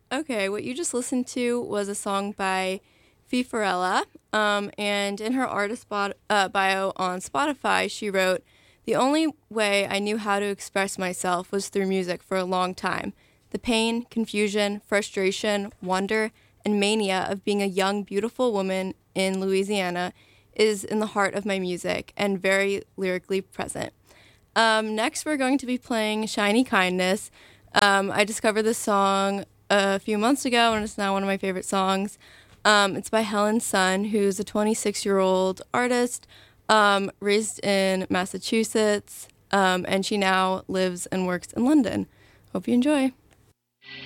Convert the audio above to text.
Okay, what you just listened to was a song by Fifarella, and in her bio on Spotify, she wrote, "The only way I knew how to express myself was through music for a long time. The pain, confusion, frustration, wonder, and mania of being a young, beautiful woman in Louisiana is in the heart of my music and very lyrically present." Next, we're going to be playing Shiny Kindness. I discovered this song a few months ago, and it's now one of my favorite songs. It's by Helen Sun, who's a 26-year-old artist raised in Massachusetts, and she now lives and works in London. Hope you enjoy.